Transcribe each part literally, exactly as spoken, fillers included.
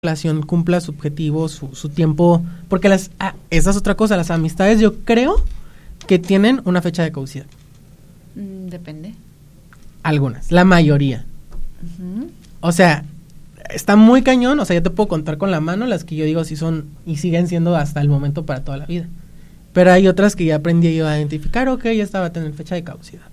relación cumpla su objetivo, su, su tiempo, porque las, ah, esa es otra cosa, las amistades yo creo que tienen una fecha de caducidad. Mm, depende. Algunas, la mayoría. Uh-huh. O sea, está muy cañón, o sea, yo te puedo contar con la mano las que yo digo si son y siguen siendo hasta el momento para toda la vida. Pero hay otras que ya aprendí yo a identificar, ok, ya estaba a tener fecha de caducidad.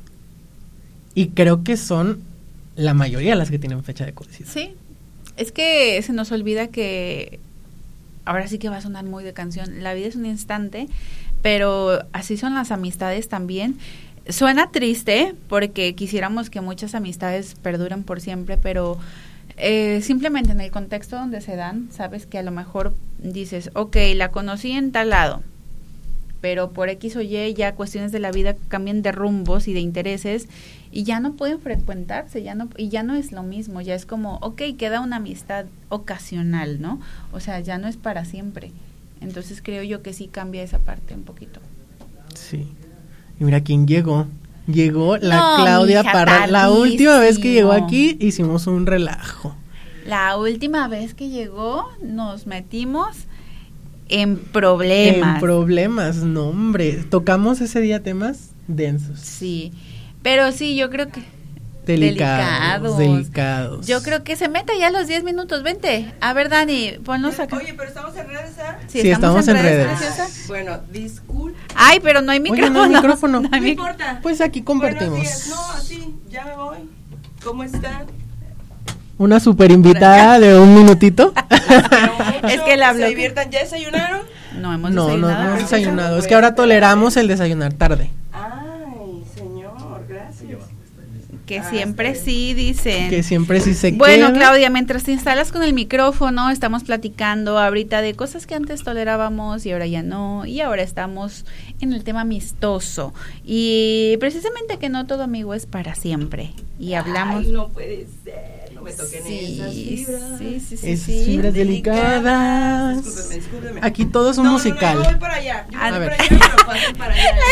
Y creo que son la mayoría las que tienen fecha de caducidad. Sí. Es que se nos olvida que, ahora sí que va a sonar muy de canción, la vida es un instante, pero así son las amistades también. Suena triste porque quisiéramos que muchas amistades perduren por siempre, pero eh, simplemente en el contexto donde se dan, sabes que a lo mejor dices, ok, la conocí en tal lado, pero por X o Y ya cuestiones de la vida cambian de rumbos y de intereses y ya no pueden frecuentarse, ya no y ya no es lo mismo, ya es como, ok, queda una amistad ocasional, ¿no? O sea, ya no es para siempre. Entonces creo yo que sí cambia esa parte un poquito. Sí. Y mira quién llegó. Llegó la no, Claudia mija, Parra. La tardísimo. última vez que llegó aquí hicimos un relajo. La última vez que llegó nos metimos en problemas. En problemas, no hombre. Tocamos ese día temas densos. Sí, pero sí, yo creo que Delicados, delicados. delicados. Yo creo que se meta ya a los diez minutos, vente. A ver, Dani, ponnos acá. Oye, pero estamos en redes, ¿ah? Sí, sí, estamos, estamos en en redes, redes. preciosa. Bueno, disculpa. Ay, pero no hay Oye, micrófono. no hay micrófono. No hay No mic- importa. Pues aquí compartimos. Buenos días. No, así, ya me voy. ¿Cómo están? Una super invitada de un minutito. Es que la Se bloque- diviertan. ¿Ya desayunaron? No hemos No, no, desayunado. no hemos desayunado. Es que ahora toleramos el desayunar tarde. Ay, señor, gracias. Que Ah, siempre está sí dicen. Que siempre sí se Bueno, queda. Claudia, mientras te instalas con el micrófono, estamos platicando ahorita de cosas que antes tolerábamos y ahora ya no, y ahora estamos en el tema amistoso. Y precisamente que no todo amigo es para siempre. Y hablamos... Ay, no puede ser. No me toquen Sí, esas fibras. sí, sí, sí, Esas sí. fibras delicadas. Discúlpeme, discúlpeme. Aquí todo es un No, musical. No, no, yo voy para allá. Yo A voy ver. para allá, pero pasen para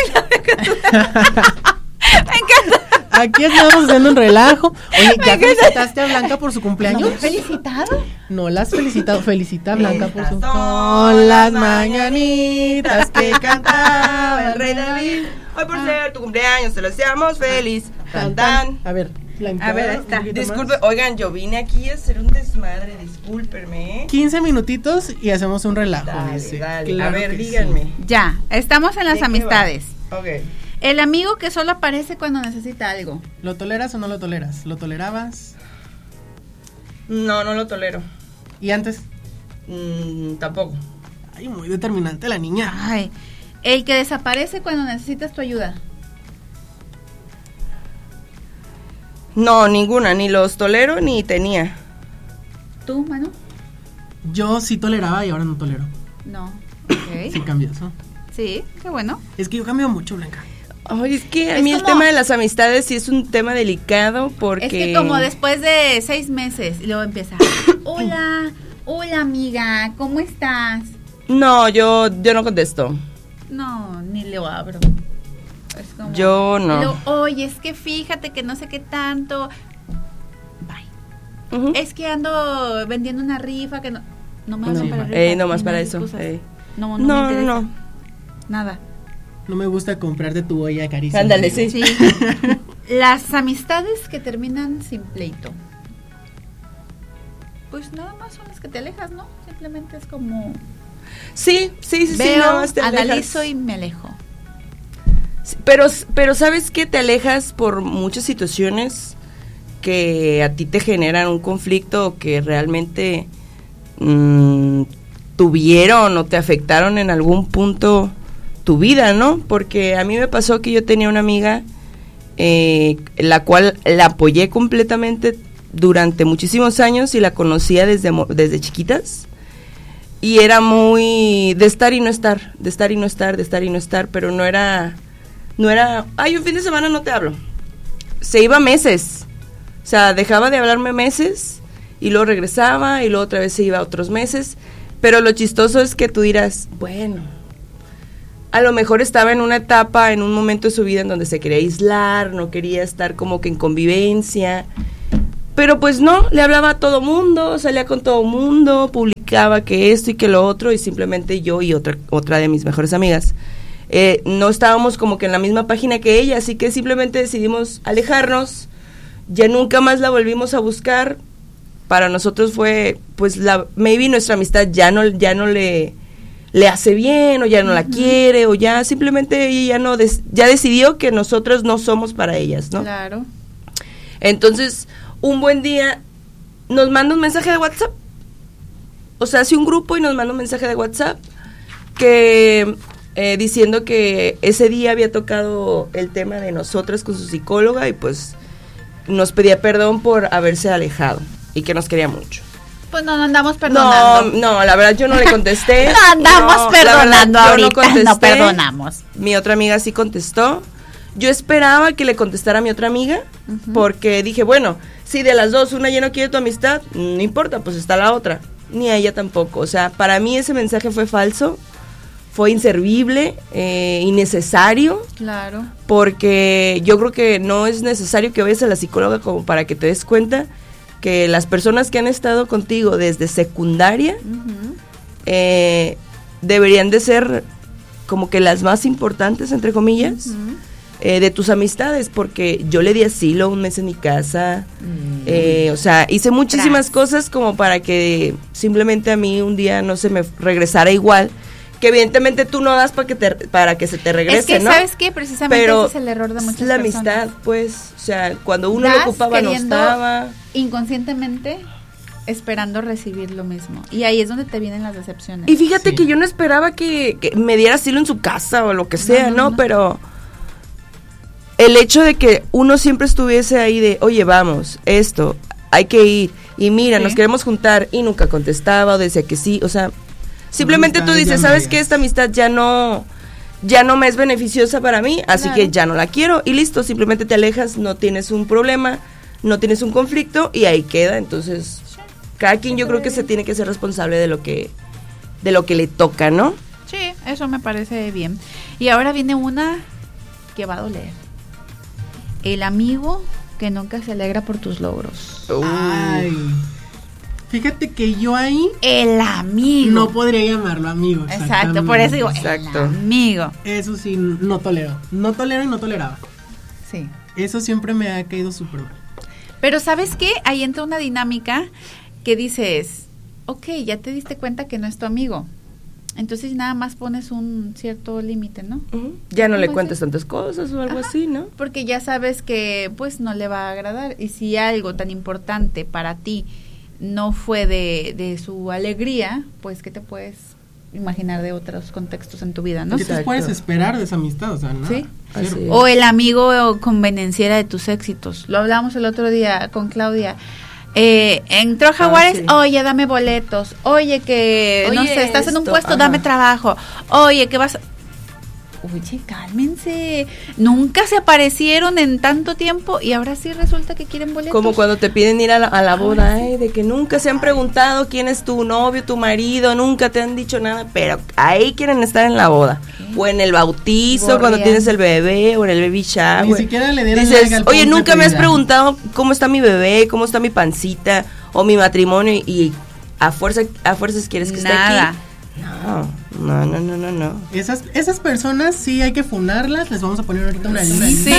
allá. Me encanta. Aquí estamos haciendo un relajo. Oye, ¿ya felicitaste a Blanca por su cumpleaños? ¿No me has felicitado? No la has felicitado. Felicita a Blanca por su... Estas Son las mañanitas que cantaba el rey David. Hoy por ser tu cumpleaños te lo deseamos feliz. Tan tan. A ver, Blanca. A ver, ahí está. un poquito Disculpe, más. oigan, yo vine aquí a hacer un desmadre, discúlpenme. ¿eh? quince minutitos y hacemos un relajo. Dale, dice. dale. Claro a ver, que díganme. sí. Ya, estamos en las ¿De qué amistades. va? Ok. El amigo que solo aparece cuando necesita algo. ¿Lo toleras o no lo toleras? ¿Lo tolerabas? No, no lo tolero. ¿Y antes? Mm, tampoco. Ay, muy determinante la niña. Ay, el que desaparece cuando necesitas tu ayuda. No, ninguna, ni los tolero ni tenía. ¿Tú, Manu? Yo sí toleraba y ahora no tolero. No. Sí Ok. cambias, ¿no? Sí, qué bueno. Es que yo cambio mucho, Blanca. Ay, es que a Es mí el como- tema de las amistades sí es un tema delicado porque... Es que como después de seis meses, y luego empieza, hola, hola amiga, ¿cómo estás? No, yo, yo no contesto. No, ni le abro. Es como, Yo no. y luego, oye, es que fíjate que no sé qué tanto. Bye. Ujú. Es que ando vendiendo una rifa que no... No me Una hablan para rifa. rifa. Eh, no más ni para nada de eso. cosas. eh. No, no, No, me no, interesa. no. Nada. No me gusta comprar de tu olla caricia. Ándale, sí. Sí. Las amistades que terminan sin pleito. Pues nada más son las que te alejas, ¿no? Simplemente es como Sí, sí, sí, sí, veo, nada más te alejas. analizo y me alejo. Sí, Pero, pero ¿sabes qué? Te alejas por muchas situaciones que a ti te generan un conflicto o que realmente mm, tuvieron o te afectaron en algún punto tu vida, ¿no? Porque a mí me pasó que yo tenía una amiga eh, la cual la apoyé completamente durante muchísimos años y la conocía desde, mo- desde chiquitas. Y era muy de estar y no estar, de estar y no estar, de estar y no estar, pero no era, no era, ay, un fin de semana no te hablo. Se iba meses, o sea, dejaba de hablarme meses y luego regresaba y luego otra vez se iba otros meses, pero lo chistoso es que tú dirás, bueno, a lo mejor estaba en una etapa, en un momento de su vida en donde se quería aislar, no quería estar como que en convivencia, pero pues no, le hablaba a todo mundo, salía con todo mundo, publicaba que esto y que lo otro, y simplemente yo y otra, otra de mis mejores amigas eh, no estábamos como que en la misma página que ella, así que simplemente decidimos alejarnos, ya nunca más la volvimos a buscar. Para nosotros fue, pues, la maybe nuestra amistad ya no, ya no le, le hace bien, o ya no uh-huh. la quiere, o ya simplemente ella ya no, des, ya decidió que nosotros no somos para ellas, ¿no? Claro. Entonces, un buen día nos manda un mensaje de WhatsApp, o sea, hace un grupo y nos manda un mensaje de WhatsApp que eh, diciendo que ese día había tocado el tema de nosotras con su psicóloga y pues nos pedía perdón por haberse alejado y que nos quería mucho. Pues no, no andamos perdonando. No, no, la verdad yo no le contesté. No andamos no, perdonando verdad, ahorita, no, contesté, no perdonamos. Mi otra amiga sí contestó. Yo esperaba que le contestara a mi otra amiga, uh-huh. porque dije, bueno, si de las dos una ya no quiere tu amistad, no importa, pues está la otra. Ni a ella tampoco. O sea, para mí ese mensaje fue falso, fue inservible, eh, innecesario. Claro. Porque yo creo que no es necesario que vayas a la psicóloga como para que te des cuenta que las personas que han estado contigo desde secundaria uh-huh. eh, deberían de ser como que las más importantes, entre comillas, uh-huh. eh, de tus amistades, porque yo le di asilo un mes en mi casa, uh-huh. eh, o sea, hice muchísimas Tras. cosas como para que simplemente a mí un día no se me regresara igual, que evidentemente tú no das para que te, para que se te regrese, es que, ¿no? ¿sabes qué? Precisamente pero ese es el error de muchas la personas. La amistad, pues, o sea, cuando uno lo ocupaba no estaba. Inconscientemente esperando recibir lo mismo. Y ahí es donde te vienen las decepciones. Y fíjate sí. que yo no esperaba que, que me diera asilo en su casa o lo que sea, ¿no? no, no, no. Pero el hecho de que uno siempre estuviese ahí de, oye, vamos, esto, hay que ir, y mira, sí. nos queremos juntar, y nunca contestaba o decía que sí, o sea, simplemente tú dices, ¿sabes qué? Esta amistad ya no, ya no me es beneficiosa para mí, así claro. que ya no la quiero, y listo, simplemente te alejas, no tienes un problema, no tienes un conflicto, y ahí queda. Entonces, sí. cada quien yo creo que se tiene que ser responsable de lo que, de lo que le toca, ¿no? Sí, eso me parece bien. Y ahora viene una que va a doler. El amigo que nunca se alegra por tus logros. Uh. Ay... Fíjate que yo ahí... El amigo. No podría llamarlo amigo. Exacto, por eso digo, Exacto. el amigo. Eso sí, no tolero. No tolero y no toleraba. Sí. Eso siempre me ha caído súper mal. Pero ¿sabes qué? Ahí entra una dinámica que dices, ok, ya te diste cuenta que no es tu amigo. Entonces nada más pones un cierto límite, ¿no? Uh-huh. Ya no le cuentes tantas cosas o algo Ajá, así, ¿no? Porque ya sabes que pues no le va a agradar. Y si algo tan importante para ti no fue de, de su alegría, pues ¿qué te puedes imaginar de otros contextos en tu vida, no? ¿Qué te puedes esperar de esa amistad? O sea, ¿no? Sí. O el amigo convenenciera de tus éxitos. Lo hablamos el otro día con Claudia. Eh, entró a Jaguares, ah, sí. oye, dame boletos. Oye, que, oye, no sé, estás esto, en un puesto, ajá. dame trabajo. Oye, que vas... Oye, cálmense, nunca se aparecieron en tanto tiempo y ahora sí resulta que quieren boletos. Como cuando te piden ir a la, a la boda, Ay, sí. eh, de que nunca se han preguntado quién es tu novio, tu marido, nunca te han dicho nada, pero ahí quieren estar en la boda. ¿Qué? O en el bautizo, Gorrián. Cuando tienes el bebé, o en el baby shower. Ni siquiera le dieron Dices, oye, nunca me has preguntado cómo está mi bebé, cómo está mi pancita, o mi matrimonio, y, y a fuerza, a fuerzas quieres que nada. esté aquí. No, no, no, no, no, no. Esas, esas personas sí hay que funarlas, les vamos a poner ahorita una lista. Sí.